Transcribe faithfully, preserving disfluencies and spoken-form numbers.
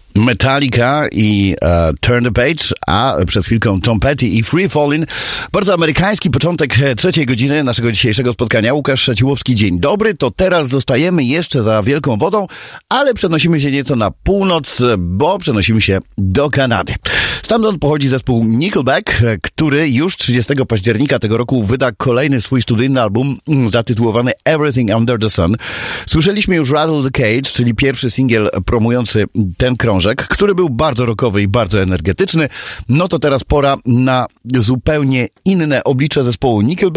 Metallica i uh, Turn the Page, a przed chwilką Tom Petty i Free Fallin'. Bardzo amerykański początek trzeciej godziny naszego dzisiejszego spotkania. Łukasz Szaciłowski, dzień dobry. To teraz zostajemy jeszcze za wielką wodą, ale przenosimy się nieco na północ, bo przenosimy się do Kanady. Stamtąd pochodzi zespół Nickelback, który już trzydziestego października tego roku wyda kolejny swój studyjny album zatytułowany Everything Under the Sun. Słyszeliśmy już Rattle the Cage, czyli pierwszy singiel promujący ten krążek, który był bardzo rockowy i bardzo energetyczny. No to teraz pora na zupełnie inne oblicze zespołu Nickelback.